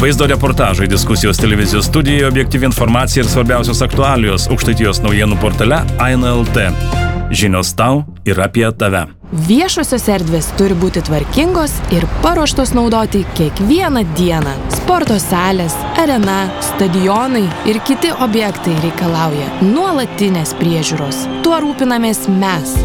Vaizdo reportažai, diskusijos televizijos studijoje, objektyvi informacija ir svarbiausios aktualijos Aukštaitijos naujienų portale Aina LT. Žinios tau ir apie tave. Viešosios erdvės turi būti tvarkingos ir paruoštos naudoti kiekvieną dieną. Sporto salės, arena, stadionai ir kiti objektai reikalauja nuolatinės priežiūros. Tuo rūpinamės mes.